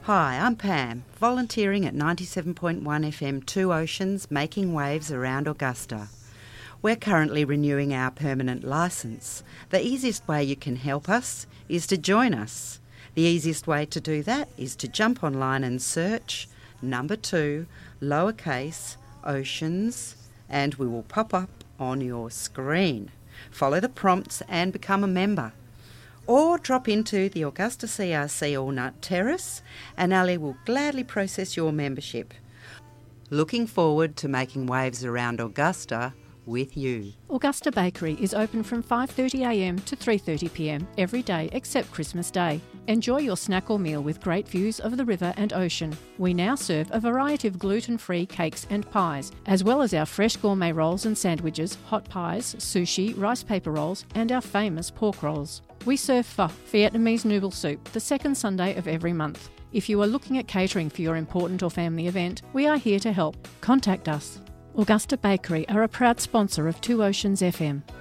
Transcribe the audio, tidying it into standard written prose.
Hi, I'm Pam, volunteering at 97.1 FM Two Oceans, making waves around Augusta. We're currently renewing our permanent licence. The easiest way you can help us is to join us. The easiest way to do that is to jump online and search number 2, lowercase, oceans, and we will pop up on your screen. Follow the prompts and become a member. Or drop into the Augusta CRC Allnut Terrace and Ali will gladly process your membership. Looking forward to making waves around Augusta with you. Augusta Bakery is open from 5:30am to 3:30pm every day except Christmas Day. Enjoy your snack or meal with great views of the river and ocean. We now serve a variety of gluten-free cakes and pies, as well as our fresh gourmet rolls and sandwiches, hot pies, sushi, rice paper rolls, and our famous pork rolls. We serve pho, Vietnamese noodle soup, the second Sunday of every month. If you are looking at catering for your important or family event, we are here to help. Contact us. Augusta Bakery are a proud sponsor of Two Oceans FM.